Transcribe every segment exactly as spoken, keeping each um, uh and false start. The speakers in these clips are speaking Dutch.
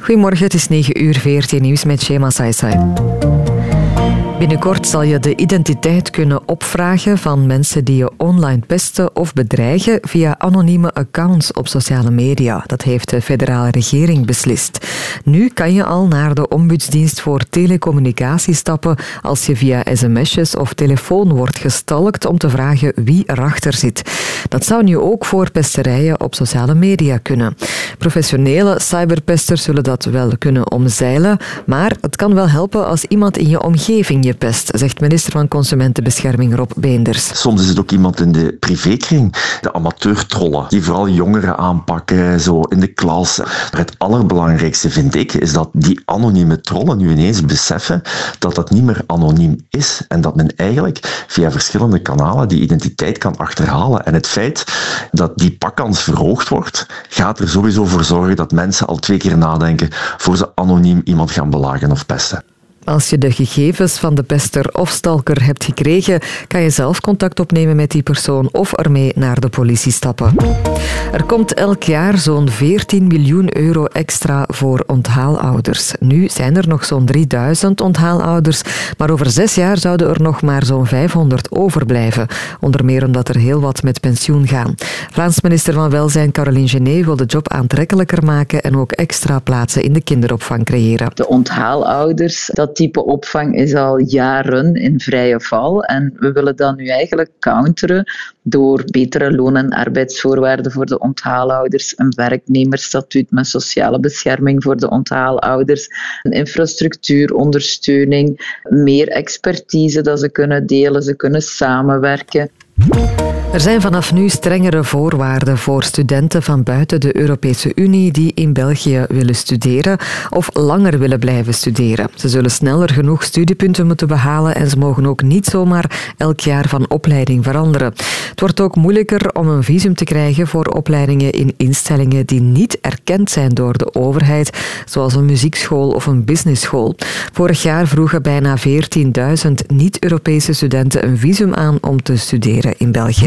Goedemorgen, het is negen uur, V R T Nieuws met Shema Saisai. Binnenkort zal je de identiteit kunnen opvragen van mensen die je online pesten of bedreigen via anonieme accounts op sociale media. Dat heeft de federale regering beslist. Nu kan je al naar de ombudsdienst voor telecommunicatie stappen als je via sms'jes of telefoon wordt gestalkt om te vragen wie erachter zit. Dat zou nu ook voor pesterijen op sociale media kunnen. Professionele cyberpesters zullen dat wel kunnen omzeilen, maar het kan wel helpen als iemand in je omgeving je pest, zegt minister van Consumentenbescherming Rob Beenders. Soms is het ook iemand in de privékring, de amateurtrollen, die vooral jongeren aanpakken, zo in de klas. Maar het allerbelangrijkste vind ik, is dat die anonieme trollen nu ineens beseffen dat dat niet meer anoniem is en dat men eigenlijk via verschillende kanalen die identiteit kan achterhalen. En het feit dat die pakkans verhoogd wordt, gaat er sowieso voor zorgen dat mensen al twee keer nadenken voor ze anoniem iemand gaan belagen of pesten. Als je de gegevens van de pester of stalker hebt gekregen, kan je zelf contact opnemen met die persoon of ermee naar de politie stappen. Er komt elk jaar zo'n veertien miljoen euro extra voor onthaalouders. Nu zijn er nog zo'n drieduizend onthaalouders, maar over zes jaar zouden er nog maar zo'n vijfhonderd overblijven. Onder meer omdat er heel wat met pensioen gaan. Vlaams minister van Welzijn Caroline Genet wil de job aantrekkelijker maken en ook extra plaatsen in de kinderopvang creëren. De onthaalouders, dat type opvang is al jaren in vrije val en we willen dat nu eigenlijk counteren door betere loon- en arbeidsvoorwaarden voor de onthaalouders, een werknemersstatuut met sociale bescherming voor de onthaalouders, een infrastructuurondersteuning, meer expertise dat ze kunnen delen, ze kunnen samenwerken. Er zijn vanaf nu strengere voorwaarden voor studenten van buiten de Europese Unie die in België willen studeren of langer willen blijven studeren. Ze zullen sneller genoeg studiepunten moeten behalen en ze mogen ook niet zomaar elk jaar van opleiding veranderen. Het wordt ook moeilijker om een visum te krijgen voor opleidingen in instellingen die niet erkend zijn door de overheid, zoals een muziekschool of een businessschool. Vorig jaar vroegen bijna veertienduizend niet-Europese studenten een visum aan om te studeren in België.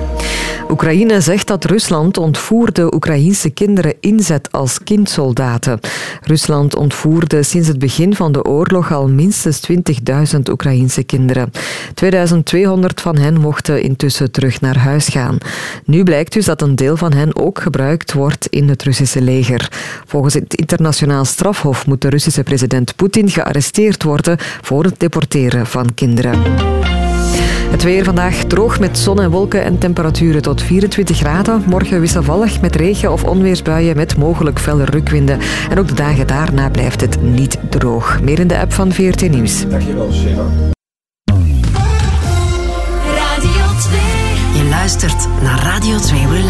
Oekraïne zegt dat Rusland ontvoerde Oekraïense kinderen inzet als kindsoldaten. Rusland ontvoerde sinds het begin van de oorlog al minstens twintigduizend Oekraïense kinderen. tweeduizend tweehonderd van hen mochten intussen terug naar huis gaan. Nu blijkt dus dat een deel van hen ook gebruikt wordt in het Russische leger. Volgens het internationaal strafhof moet de Russische president Poetin gearresteerd worden voor het deporteren van kinderen. Het weer vandaag droog met zon en wolken en temperaturen tot vierentwintig graden. Morgen wisselvallig met regen- of onweersbuien met mogelijk felle rukwinden. En ook de dagen daarna blijft het niet droog. Meer in de app van V R T Nieuws. Dankjewel, Shema. Radio twee. Je luistert naar Radio twee.